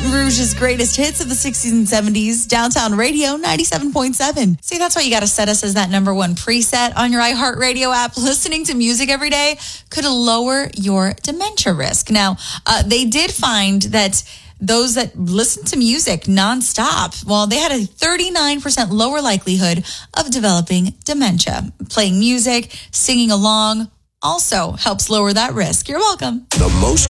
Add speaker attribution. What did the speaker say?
Speaker 1: Rouge's greatest hits of the 60s and 70s, Downtown Radio 97.7. See, that's why you got to set us as that number one preset on your iHeartRadio app. Listening to music every day could lower your dementia risk. Now, they did find that those that listen to music nonstop, well, they had a 39% lower likelihood of developing dementia. Playing music, singing along also helps lower that risk. You're welcome.
Speaker 2: The most